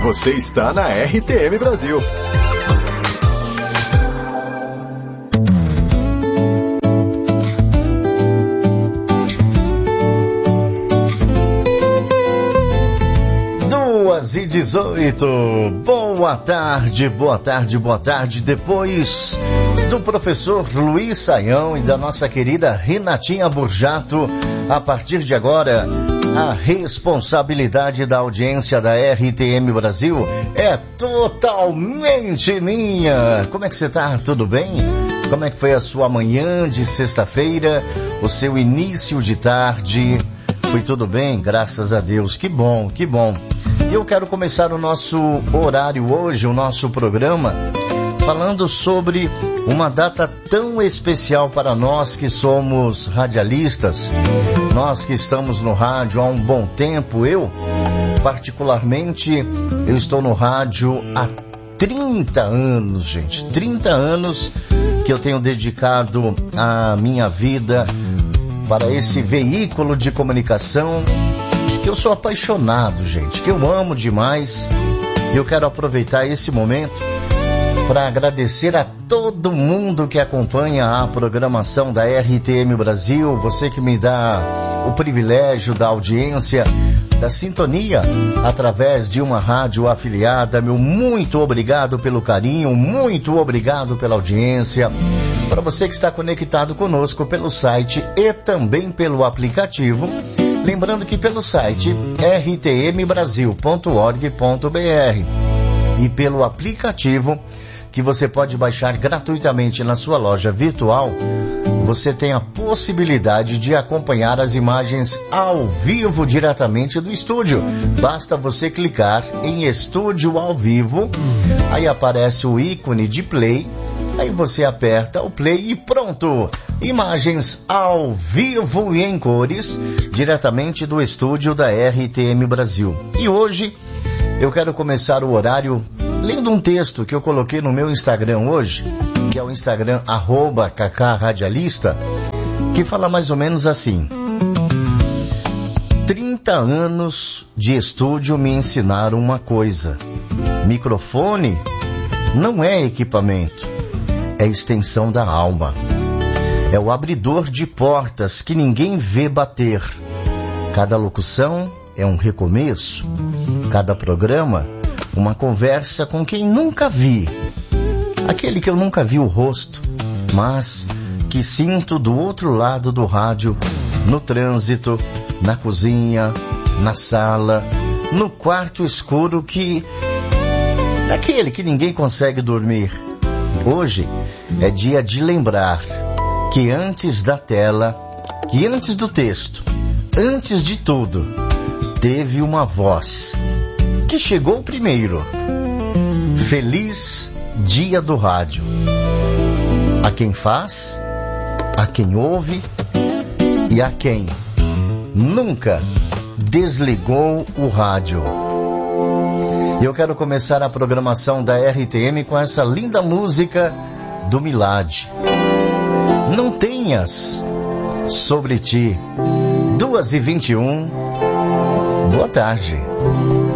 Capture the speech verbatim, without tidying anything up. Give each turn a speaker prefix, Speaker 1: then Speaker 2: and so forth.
Speaker 1: Você está na R T M Brasil.
Speaker 2: duas e dezoito. Boa tarde, boa tarde, boa tarde. Depois do professor Luiz Saião e da nossa querida Renatinha Burjato, a partir de agora, a responsabilidade da audiência da R T M Brasil é totalmente minha. Como é que você tá? Tudo bem? Como é que foi a sua manhã de sexta-feira? O seu início de tarde? Foi tudo bem? Graças a Deus. Que bom, que bom. Eu quero começar o nosso horário hoje, o nosso programa, falando sobre uma data tão especial para nós que somos radialistas, nós que estamos no rádio há um bom tempo. Eu, particularmente, eu estou no rádio há trinta anos, gente, trinta anos que eu tenho dedicado a minha vida para esse veículo de comunicação que eu sou apaixonado, gente, que eu amo demais. Eu quero aproveitar esse momento para agradecer a todo mundo que acompanha a programação da R T M Brasil, você que me dá o privilégio da audiência, da sintonia através de uma rádio afiliada. Meu muito obrigado pelo carinho, muito obrigado pela audiência. Para você que está conectado conosco pelo site e também pelo aplicativo, lembrando que pelo site r t m brasil ponto org ponto b r e pelo aplicativo que você pode baixar gratuitamente na sua loja virtual, você tem a possibilidade de acompanhar as imagens ao vivo diretamente do estúdio. Basta você clicar em Estúdio ao Vivo, aí aparece o ícone de play, aí você aperta o play e pronto! Imagens ao vivo e em cores, diretamente do estúdio da R T M Brasil. E hoje eu quero começar o horário lendo um texto que eu coloquei no meu Instagram hoje, que é o Instagram arroba Kaká Radialista, que fala mais ou menos assim: trinta anos de estúdio me ensinaram uma coisa: microfone não é equipamento, é extensão da alma. É o abridor de portas que ninguém vê bater. Cada locução é um recomeço. Cada programa, uma conversa com quem nunca vi. Aquele que eu nunca vi o rosto, mas que sinto do outro lado do rádio, no trânsito, na cozinha, na sala, no quarto escuro que... daquele que ninguém consegue dormir. Hoje é dia de lembrar que antes da tela, que antes do texto, antes de tudo, teve uma voz que chegou primeiro. Feliz Dia do Rádio. A quem faz, a quem ouve e a quem nunca desligou o rádio. Eu quero começar a programação da R T M com essa linda música do Milad. Não tenhas sobre ti. duas e vinte e um. Boa tarde.